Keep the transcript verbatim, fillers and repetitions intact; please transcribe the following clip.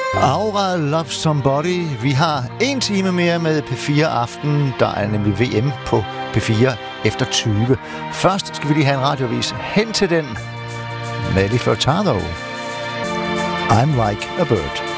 Aura Love Somebody. Vi har en time mere med P fire Aften. Der er nemlig V M på P fire efter tyve. Først skal vi lige have en radiovis hen til den. Nelly Furtado. I'm like a bird.